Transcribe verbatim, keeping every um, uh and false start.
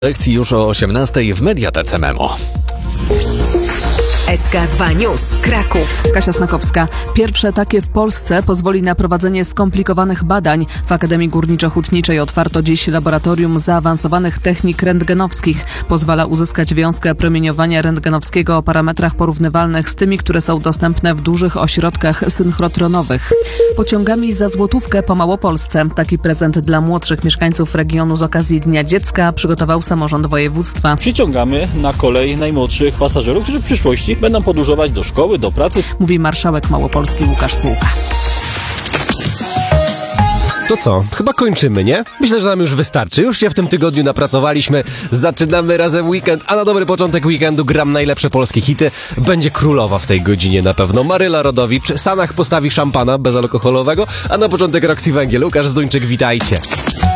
Lekcji już o osiemnastej w Mediatece Memo. S K dwa News, Kraków. Kasia Snakowska. Pierwsze takie w Polsce pozwoli na prowadzenie skomplikowanych badań. W Akademii Górniczo-Hutniczej otwarto dziś laboratorium zaawansowanych technik rentgenowskich. Pozwala uzyskać wiązkę promieniowania rentgenowskiego o parametrach porównywalnych z tymi, które są dostępne w dużych ośrodkach synchrotronowych. Pociągami za złotówkę po Małopolsce. Taki prezent dla młodszych mieszkańców regionu z okazji Dnia Dziecka przygotował samorząd województwa. Przyciągamy na kolej najmłodszych pasażerów, którzy w przyszłości będą podróżować do szkoły, do pracy. Mówi marszałek Małopolski Łukasz Smułka. To co? Chyba kończymy, nie? Myślę, że nam już wystarczy. Już się w tym tygodniu napracowaliśmy. Zaczynamy razem weekend, a na dobry początek weekendu gram najlepsze polskie hity. Będzie królowa w tej godzinie na pewno. Maryla Rodowicz, Sanach postawi szampana bezalkoholowego, a na początek Roxy Węgiel. Łukasz Zduńczyk, witajcie.